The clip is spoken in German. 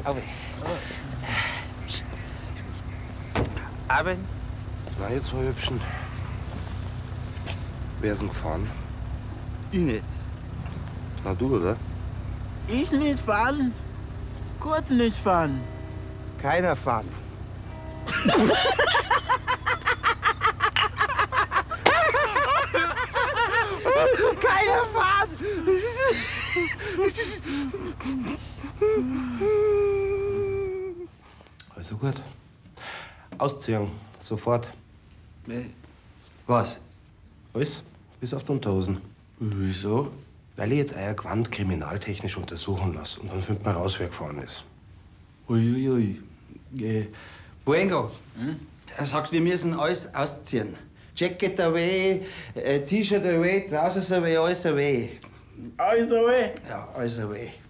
Auwe. Abend. Na, jetzt, Frau Hübschen. Wer ist denn gefahren? Ich nicht. Na, du, oder? Ich nicht fahren. Kurz nicht fahren. Keiner fahren. Keiner fahren! Also gut. Ausziehen. Sofort. Was? Alles? Bis auf die Unterhosen. Wieso? Weil ich jetzt euer Gewand kriminaltechnisch untersuchen lasse. Und dann findet man raus, wer gefahren ist. Uiuiui. Buengo, er sagt, wir müssen alles ausziehen. Jacket away, T-Shirt away, Trousers away, alles away. Alles away. Ja, alles away.